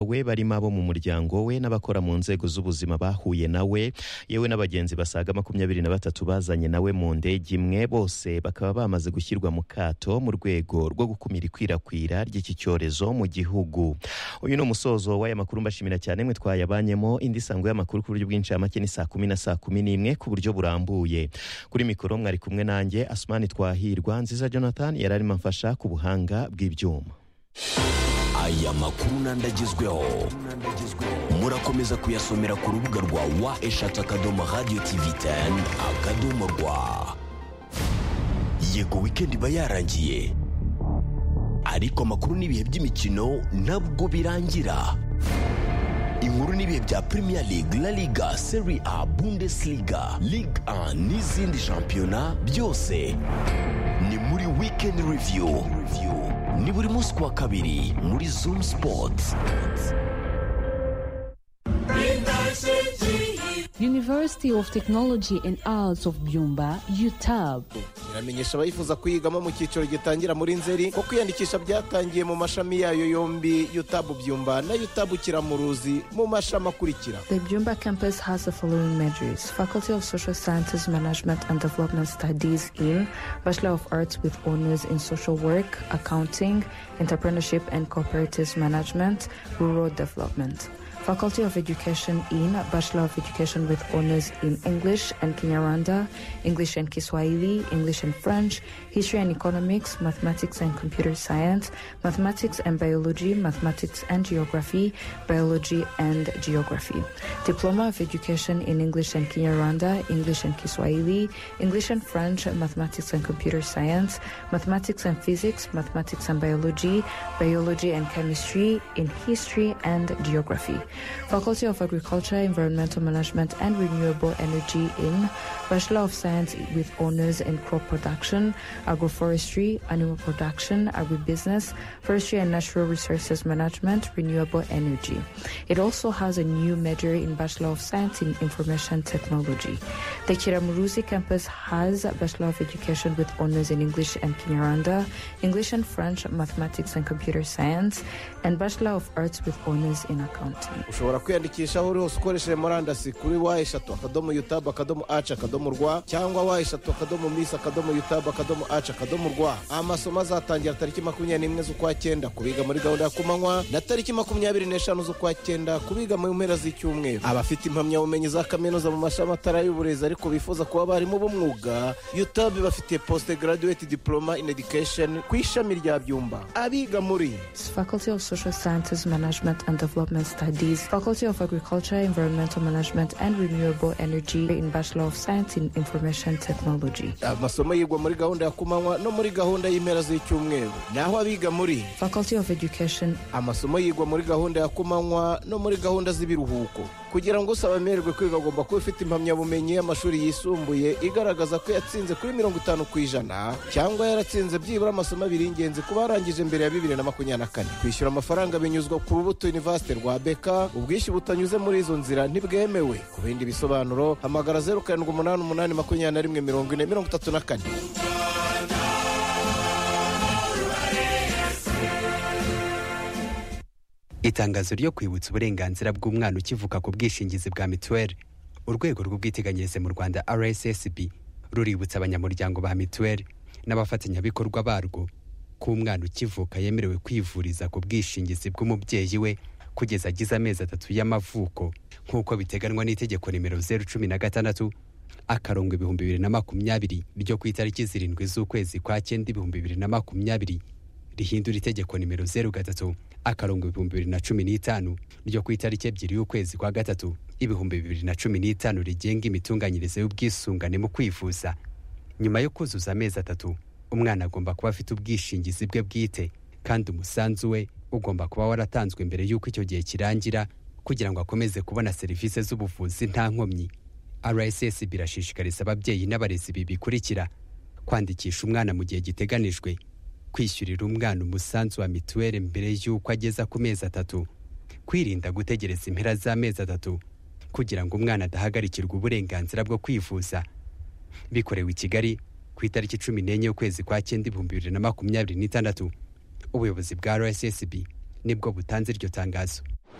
we barimo abo mu muryango we n'abakora mu nzego z'ubuzima bahuye nawe yewe n'abagenzi basaga 23 bazanye nawe mu ndege imwe, bose bakaba bamaze gushyirwa mu kato mu rwego rwo gukumira ikwirakwira ry'iki cyorezo mu gihugu. Uyu ni umusozo w'aya makuru, mbashimira cyane mwe twayabanyemo. Indi sango y'amakuru ku buryo bw'incamake ni 10 na 11 ku buryo burambuye. Kuri mikoro mwari kumwe nanjye Asmani Twahirwa. Nziza Jonathan yararimo mfasha ku buhanga bw'ibyuma. Aya makuru nandagezweho murakomeza kuyasomera ku rubuga rwa wa@radio-tv10.rw. Yego weekend bayarangiye, ariko amakuru n'ibihe by'imikino ntabwo birangira. Inkuru n'ibihe bya Premier League, La Liga, Serie A, Bundesliga, Ligue 1 n'izindi shampiyona byose ni muri Weekend Review. Ni buri munsi wa kabiri muri Zoom Sports. University of Technology and Arts of Byumba, UTAB. Iramenyesha abayifuza kuyigamo mu cyiciro gitangira muri Nzeri ko kwiyandikisha byatangiye mu mashami yayo yombi, UTAB Byumba na UTAB Kiramuruzi, mu mashami akurikira. The Byumba campus has the following majors: Faculty of Social Sciences, Management and Development Studies in Bachelor of Arts with honors in Social Work, Accounting, Entrepreneurship and Cooperative Management, Rural Development. Faculty of Education in Bachelor of Education with honors in English and Kinyarwanda, English and Kiswahili, English and French, History and Economics, Mathematics and Computer Science, Mathematics and Biology, Mathematics and Geography, Biology and Geography. Diploma of Education in English and Kinyarwanda, English and Kiswahili, English and French, Mathematics and Computer Science, Mathematics and Physics, Mathematics and Biology, Biology and Chemistry, in History and Geography. Faculty of Agriculture, Environmental Management and Renewable Energy in Bachelor of Science with honors in Crop Production, Agroforestry, Animal Production, Agribusiness, Forestry and Natural Resources Management, Renewable Energy. It also has a new major in Bachelor of Science in Information Technology. The Kiramuruzi campus has a Bachelor of Education with honors in English and Kinyarwanda, English and French, Mathematics and Computer Science, and Bachelor of Arts with honors in Accounting. Ushobora kwiyandikisha uri hose ukoresheje murandasi kuri wa@utab.ac.rw cyangwa wa@utab.mis.rw. Amasomo azatangira tariki 21 z'ukwa 9 kubiga muri gahunda ya kumanywa na tariki 25 z'ukwa 9 kubiga mu mpera z'icyumweru. Abafite impamyabumenyi za kaminuza mu mashami atari y'uburezi ariko bifuza kuba bari mu bumwuga, UTAB bafite postgraduate diploma in education ku ishami rya Byumba. Abiga muri Faculty of Social Sciences, Management and Development Studies, Faculty of Agriculture, Environmental Management and Renewable Energy in Bachelor of Science in Information Technology. Amasomo yigwa muri gahunda ya kumanywa no muri gahunda y'impera z'icyumweru. Naho abiga muri Faculty of Education, amasomo yigwa muri gahunda ya kumanywa no muri gahunda z'ibiruhuko. Kugira ngo usaba amererwe kwiga agomba kuba ufite impamyabumenyi y'amashuri yisumbuye igaragaza ko yatsinze kuri 50% cyangwa yaratsinze byibura amasomo 2 ingenzi kuba yarangije mbere ya 2024. Kwishyura amafaranga binyuzwa ku rubuto University rwa Beka. Ubwishyu butanyuze muri izo nzira ntibwemewe. Ku bindi bisobanuro hamagara 0788814034. Itangazo ryo kwibutsa uburenganzira bw'umwana ukivuka ku bwishingizi bwa mituweli. Urwego rw'ubwiteganyirize mu Rwanda RSSB ruributsa abanyamuryango ba mituweli n'abafatanyabikorwa barwo ko umwana ukivuka yemerewe kwivuriza ku bwishingizi bw'umubyeyi we kugeza agize amezi 3 y'amavuko nk'uko biteganwa n'itegeko nimero 016/2020 ryo ku itariki 7 z'ukwezi kwa 9 2020 rihindura itegeko nimero 03/2015 ryo ku itariki 2 y'ukwezi kwa 3 2015 rigenga imitunganyirize y'ubwisungane mu kwivuza. Nyuma yo kuzuza amezi 3 umwana agomba kuba afite ubwishingizi bwe bwite kandi umusanzu we ugomba kuba waratanzwe mbere y'uko icyo gihe kirangira kugira ngo akomeze kubona serivisi z'ubuvuzi nta nkomyi. RSS birashishikariza ababyeyi n'abarezi bibikurikira kwandikisha umwana mu gihe giteganijwe, kwishyurira umwana umusanzu wa mituweli mbere y'uko ageza ku mezi 3, kwirinda gutegereza impera z'amezi 3 kugira ngo umwana adahagarikirwa uburenganzira bwo kwivuza. Bikorewe i Kigali ku itariki 14 y'ukwezi kwa 9 2026. Ubuyobozi bwa RSSB nibwo butanze iryo tangazo.